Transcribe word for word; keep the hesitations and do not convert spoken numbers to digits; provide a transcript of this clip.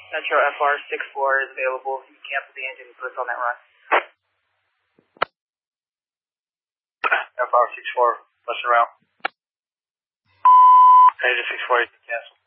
Metro F R six four is available. You can cancel the engine and put us on that run. F R six four, listen around. Hey, to six four, you can cancel.